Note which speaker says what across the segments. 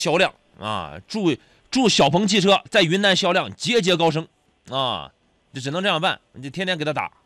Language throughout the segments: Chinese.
Speaker 1: 销量啊，祝小鹏汽车在云南销量节节高升啊！这只能这样办，你就天天给他打。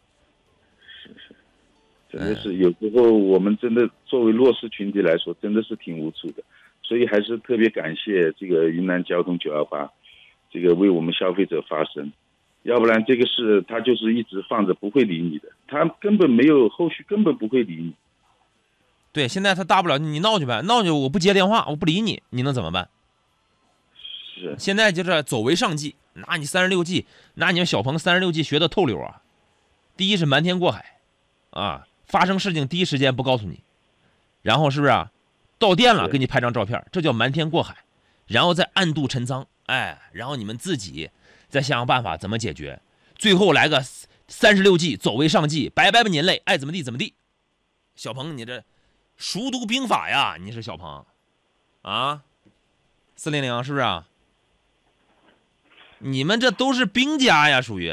Speaker 2: 真的是有时候我们真的作为弱势群体来说，真的是挺无助的，所以还是特别感谢这个云南交通928，这个为我们消费者发声，要不然这个事他就是一直放着不会理你的，他根本没有后续，根本不会理你。
Speaker 1: 对，现在他大不了你闹去呗，闹去我不接电话，我不理你，你能怎么办？
Speaker 2: 是，
Speaker 1: 现在就是走为上计，拿你36G，拿你们小鹏36G学的透溜啊！第一是瞒天过海，啊，发生事情第一时间不告诉你，然后是不是啊？到店了给你拍张照片，这叫瞒天过海，然后再暗度陈仓，哎，然后你们自己再想想办法怎么解决，最后来个36G 走为上计，白白吧您嘞，爱怎么地怎么地。小鹏，你这熟读兵法呀？你是小鹏啊？400是不是啊？你们这都是兵家呀，属于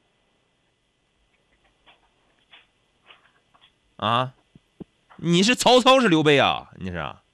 Speaker 1: 啊？你是曹操是刘备啊？你是啊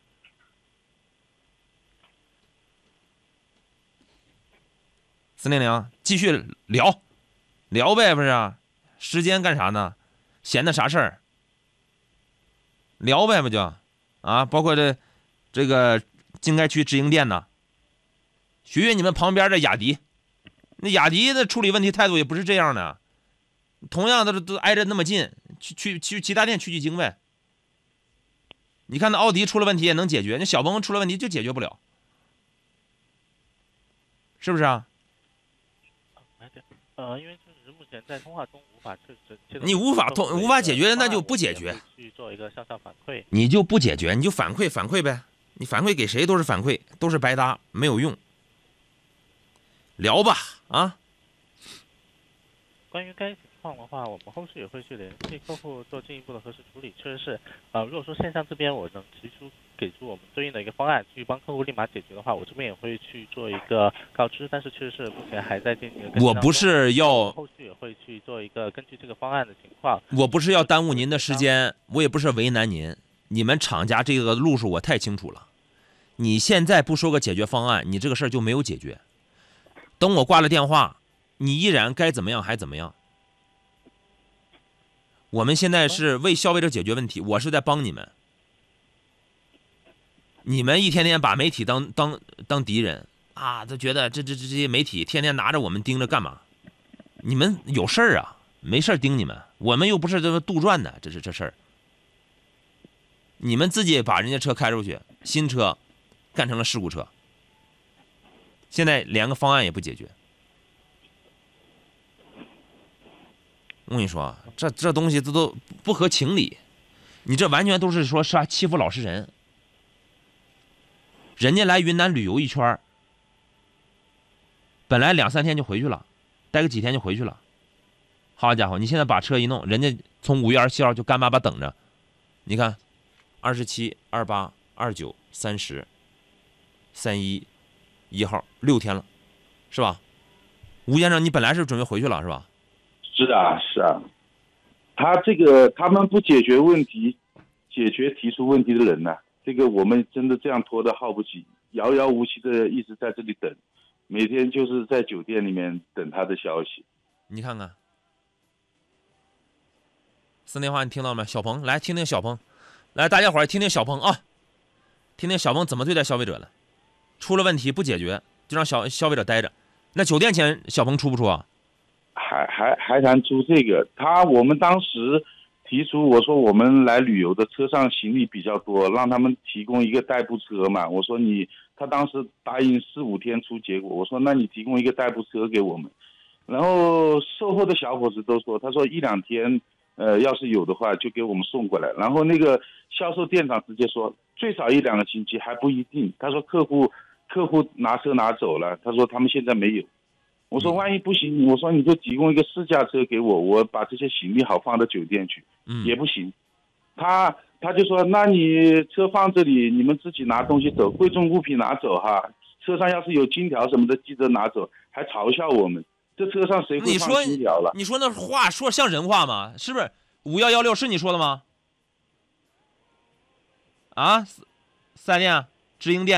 Speaker 1: ？400，继续聊呗，不是啊？时间干啥呢？闲的啥事儿？聊呗，不就啊？包括这个经该区直营店呢，学学你们旁边的雅迪，那雅迪的处理问题态度也不是这样的，同样的都挨着那么近，去其他店取经呗。你看那奥迪出了问题也能解决，那小鹏出了问题就解决不了，是不是啊？
Speaker 3: 因为就是目前在通话中无法确实，
Speaker 1: 你无法解决，那就不解决，
Speaker 3: 去做一个向上反馈。
Speaker 1: 你就不解决，你就反馈呗，你反馈给谁都是反馈，都是白搭，没有用。聊吧啊！
Speaker 3: 关于该情况的话，我们后续也会去联系客户做进一步的核实处理。确实是，如果说线上这边我能给出我们对应的一个方案，去帮客户立马解决的话，我这边也会去做一个告知。但是确实是目前还在进行跟进当中。
Speaker 1: 我不是要
Speaker 3: 后续也会去做一个根据这个方案的情况。
Speaker 1: 我不是要耽误您的时间，我也不是为难您。你们厂家这个路数我太清楚了，你现在不说个解决方案，你这个事儿就没有解决。等我挂了电话，你依然该怎么样还怎么样。我们现在是为消费者解决问题，我是在帮你们。你们一天天把媒体当敌人啊，都觉得这些媒体天天拿着我们盯着干嘛？你们有事儿啊，没事盯你们，我们又不是这个杜撰的，这事儿。你们自己把人家车开出去，新车干成了事故车，现在连个方案也不解决。我跟你说，这东西这都不合情理，你这完全都是说是欺负老实人。人家来云南旅游一圈，本来2-3天就回去了，待个几天就回去了。好家伙，你现在把车一弄，人家从5月27号就干巴巴等着。你看，27、28、29、30、31、1号6天了，是吧？吴先生，你本来是准备回去了是吧？
Speaker 2: 是啊，他们不解决问题，解决提出问题的人呢，这个我们真的这样拖得耗不起，遥遥无期的一直在这里等，每天就是在酒店里面等他的消息。
Speaker 1: 你看看4电话，你听到没？小鹏，来听听小鹏，来大家伙儿听听小鹏啊，听听小鹏怎么对待消费者的，出了问题不解决就让消费者待着。那酒店钱小鹏出不出啊？
Speaker 2: 还谈出这个？我们当时提出，我说我们来旅游的车上行李比较多，让他们提供一个代步车嘛。我说他当时答应4-5天出结果。我说那你提供一个代步车给我们。然后售后的小伙子都说，他说1-2天，要是有的话就给我们送过来。然后那个销售店长直接说，最少1-2个星期还不一定。他说客户拿车拿走了，他说他们现在没有。我说万一不行，我说你就提供一个试驾车给我，我把这些行李好放到酒店去，也不行。他就说，那你车放这里，你们自己拿东西走，贵重物品拿走哈，车上要是有金条什么的记得拿走，还嘲笑我们，这车上谁会放金条了？
Speaker 1: 你说那话说像人话吗？是不是5116是你说的吗？啊，4S店直营店。